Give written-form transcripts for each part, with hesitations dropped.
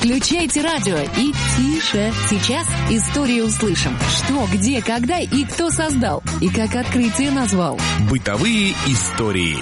Включайте радио и тише. Сейчас историю услышим. Что, где, когда и кто создал. И как открытие назвал. Бытовые истории.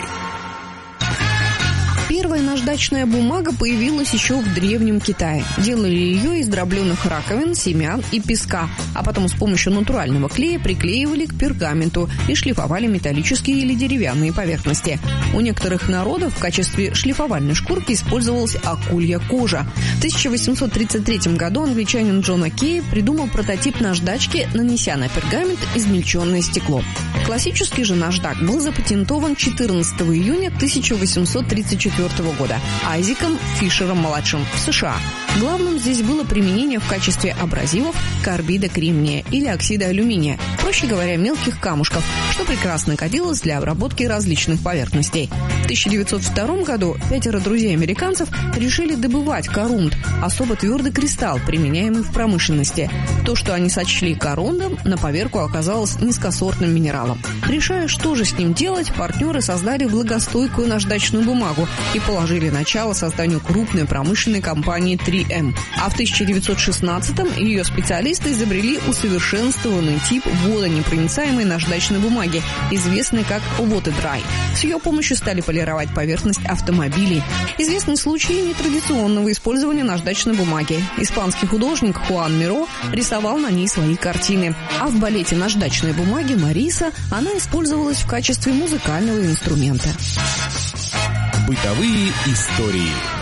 Первая наждачная бумага появилась еще в Древнем Китае. Делали ее из дробленых раковин, семян и песка, а потом с помощью натурального клея приклеивали к пергаменту и шлифовали металлические или деревянные поверхности. У некоторых народов в качестве шлифовальной шкурки использовалась акулья кожа. В 1833 году англичанин Джон Окей придумал прототип наждачки, нанеся на пергамент измельченное стекло. Классический же наждак был запатентован 14 июня 1834 года Айзеком Фишером-младшим в США. Главным здесь было применение в качестве абразивов карбида кремния или оксида алюминия, проще говоря, мелких камушков, что прекрасно годилось для обработки различных поверхностей. В 1902 году 5 друзей-американцев решили добывать корунд, особо твердый кристалл, применяемый в промышленности. То, что они сочли корундом, на поверку оказалось низкосортным минералом. Решая, что же с ним делать, партнеры создали влагостойкую наждачную бумагу и положили начало созданию крупной промышленной компании 3M. А в 1916-м ее специалисты изобрели усовершенствованный тип водонепроницаемой наждачной бумаги, известный как water-dry. С ее помощью стали полировать поверхность автомобилей. Известны случаи нетрадиционного использования наждачной бумаги. Испанский художник Хуан Миро рисовал на ней свои картины. А в балете наждачной бумаги «Мариса» она использовалась в качестве музыкального инструмента. Бытовые истории.